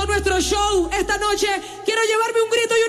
Nuestro show esta noche, quiero llevarme un grito